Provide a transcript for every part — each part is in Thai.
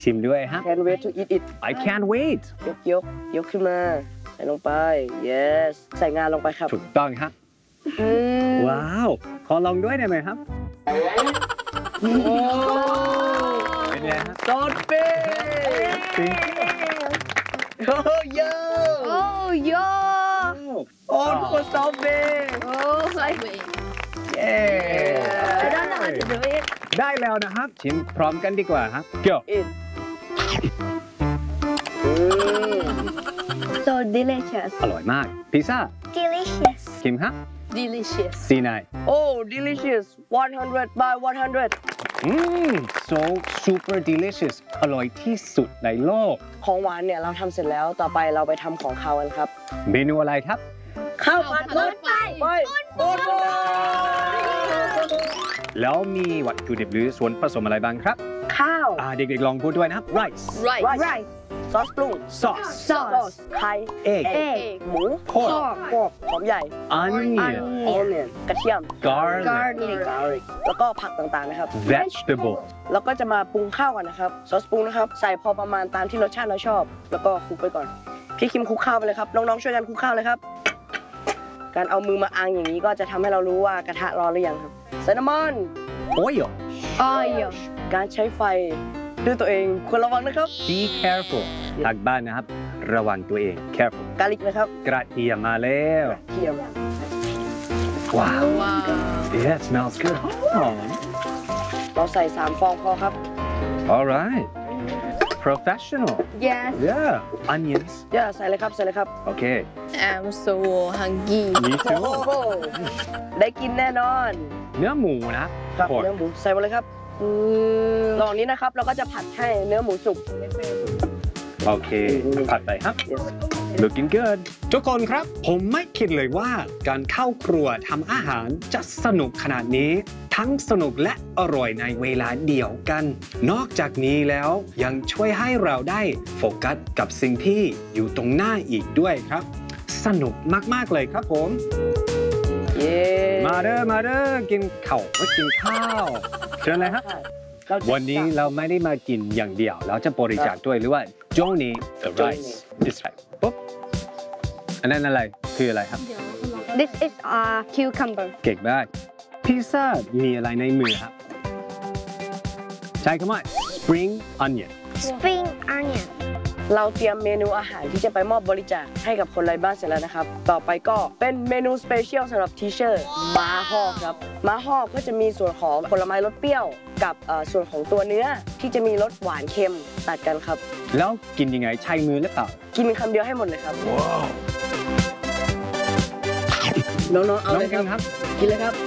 ชิมด้วยฮะ Can't wait to eat it I can't wait ยกขึ้นมาใส่ลงไป yes ใส่งานลงไปครับถูกต้องฮะว้าวขอลองด้วยได้ไหมครับเป็นไงฮะซอสเป้โอ้เยอะ Oh, yo. โอ้ทุกคนซอสเป้ Oh, Subway. เย้ I don't know how to do it. ได้แล้วนะครับชิมพร้อมกันดีกว่าฮะ go it So delicious. อร่อยมากพิซซ่า Delicious. คิมฮะ Delicious. C9 โอ้ delicious 100 by 100 so super delicious อร่อยที่สุดในโลกของหวานเนี่ยเราทำเสร็จแล้วต่อไปเราไปทำของคาวกันครับเมนูอะไรครับข้าวผัดรถไฟปูนแล้วมีวัตถุดิบหรือส่วนผสมอะไรบ้างครับข้าวเด็กๆลองพูดด้วยนะครับ rice Rice. ซอสปรุง sauce Sauce. ไข่ egg Egg. หมู pork หอมใหญ่ onion onion กระเทียม garlic garlic แล้วก็ผักต่างๆนะครับ vegetable แล้วก็จะมาปรุงข้าวกันนะครับซอสปรุงนะครับใส่พอประมาณตามที่รสชาติเราชอบ แล้วก็คลุกไปก่อนพี่คิมคลุกข้าวไปเลยครับน้องๆช่วยกันคลุกข้าวเลยครับการเอามือมาอังอย่างนี้ก็จะทำให้เรารู้ว่ากระทะร้อนหรือยังครับใส่น้ำมัน oil Oil. การใช้ไฟด้วยตัวเองควรระวังนะครับ be careful ทางบ้านนะครับ ระวังตัวเอง careful กาลิกนะครับกระเทียมมาแล้วเทียมว้าว Wow. yeah it smells good หอมเราใส่3ฟองพอครับ alright professional Yes. yeah onions ใส่เลยครับใส่เลยครับ okay I'm so hungry. me โอ้ too โหได้กินแน่นอนเนื้อหมูนะครับ pork เนื้อหมูใส่มาเลยครับระหว่างนี้นะครับเราก็จะผัดให้เนื้อหมูสุกโอเคผัดไปครับ looking good ทุกคนครับ ผมไม่คิดเลยว่าการเข้าครัวทำอาหารจะสนุกขนาดนี้ ทั้งสนุกและอร่อยในเวลาเดียวกัน นอกจากนี้แล้วยังช่วยให้เราได้โฟกัสกับสิ่งที่อยู่ตรงหน้าอีกด้วยครับ สนุกมากๆเลยครับผมเย้มาเด้อกินข้าวกินข้าวเชิญเลยฮะวันนี้เราไม่ได้มากินอย่างเดียวเราจะบริจาคด้วยหรือว่า donate the rice this right ปุ๊บอันนั้นอะไรคืออะไรครับ This is a cucumber. เก่งมากพิซซ่ามีอะไรในมือครับใช้คำว่า spring onion Spring onion. เราเตรียมเมนูอาหารที่จะไปมอบบริจาคให้กับคนไร้บ้านเสร็จแล้วนะครับต่อไปก็เป็นเมนูสเปเชียลสำหรับทีเชอร์ม้าฮอกครับม้าฮอกก็จะมีส่วนของผลไม้รสเปรี้ยวกับส่วนของตัวเนื้อที่จะมีรสหวานเค็มตัดกันครับแล้วกินยังไงใช้มือหรือเปล่ากินคำเดียวให้หมดเลยครับน้องๆเอาเลยครับ กินเลยครับ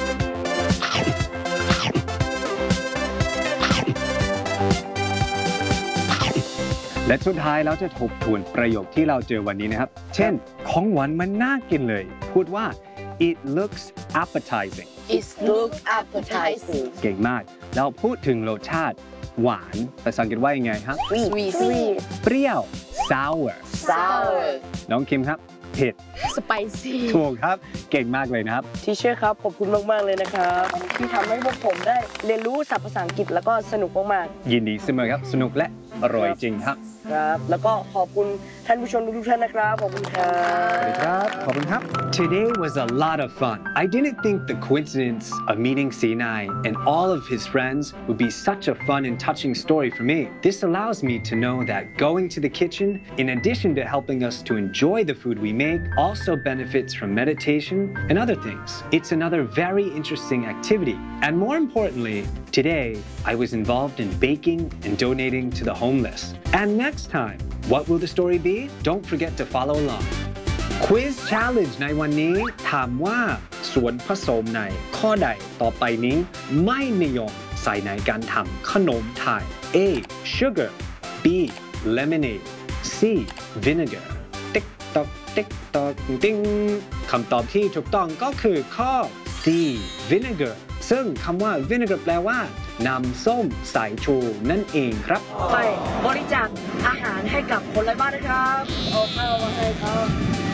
และสุดท้ายเราจะทบทวนประโยคที่เราเจอวันนี้นะครับ เช่น ของหวานมันน่ากินเลย พูดว่า it looks appetizing It looks appetizing. เก่งมาก เราพูดถึงรสชาติหวานภาษาอังกฤษว่ายังไงครับ Sweet. เปรี้ยว sour Sour. น้องคิมครับ เผ็ด Spicy. ถูกครับ เก่งมากเลยนะครับทีเชอร์ครับขอบคุณมากๆเลยนะครับที่ทำให้พวกผมได้เรียนรู้ศัพท์ภาษาอังกฤษแล้วก็สนุกมากยินดีเสมอครับ สนุกและอร่อยจริงครับๆครับแล้วก็ขอบคุณท่านผู้ชมทุกๆท่านนะครับขอบคุณครับขอบคุณครับ Today was a lot of fun. I didn't think the coincidence of meeting Sinai and all of his friends would be such a fun and touching story for me. This allows me to know that going to the kitchen, in addition to helping us to enjoy the food we make, also benefits from meditation and other things. It's another very interesting activity. And more importantly, today I was involved in baking and donating to the homeless. And next time, what will the story be? Don't forget to follow along. Quiz Challenge ในวันนี้ถามว่าส่วนผสมในข้อใดต่อไปนี้ไม่นิยมใส่ในการทำขนมไทย A. Sugar B. Lemonade C. Vinegar ติ๊กตอกติ๊กตอกติ๊งคำตอบที่ถูกต้องก็คือข้อ C. Vinegar ซึ่งคำว่า vinegar แปลว่าน้ำส้มสายชูนั่นเองครับไปบริจาคอาหารให้กับคนไร้บ้านนะครับเอาข้าวมาให้ครับ